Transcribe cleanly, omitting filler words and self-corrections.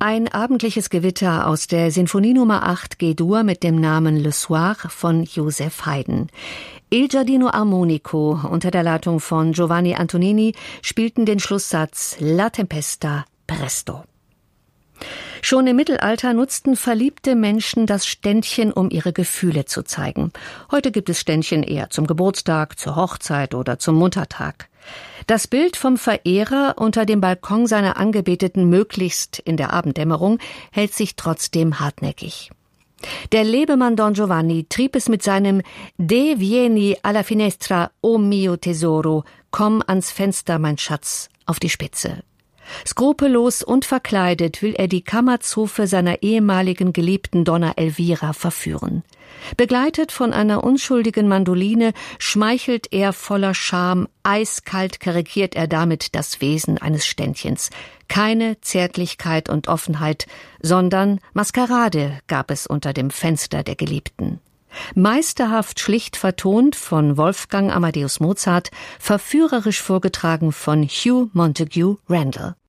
Ein abendliches Gewitter aus der Sinfonie Nummer 8 G-Dur mit dem Namen Le Soir von Joseph Haydn. Il Giardino Armonico unter der Leitung von Giovanni Antonini spielten den Schlusssatz La Tempesta Presto. Schon im Mittelalter nutzten verliebte Menschen das Ständchen, um ihre Gefühle zu zeigen. Heute gibt es Ständchen eher zum Geburtstag, zur Hochzeit oder zum Muttertag. Das Bild vom Verehrer unter dem Balkon seiner Angebeteten möglichst in der Abenddämmerung hält sich trotzdem hartnäckig. Der Lebemann Don Giovanni trieb es mit seinem «De vieni alla finestra, o mio tesoro», «Komm ans Fenster, mein Schatz», auf die Spitze. Skrupellos und verkleidet will er die Kammerzofe seiner ehemaligen Geliebten Donna Elvira verführen. Begleitet von einer unschuldigen Mandoline schmeichelt er voller Scham, eiskalt karikiert er damit das Wesen eines Ständchens. Keine Zärtlichkeit und Offenheit, sondern Maskerade gab es unter dem Fenster der Geliebten. Meisterhaft schlicht vertont von Wolfgang Amadeus Mozart, verführerisch vorgetragen von Hugh Montague Randall.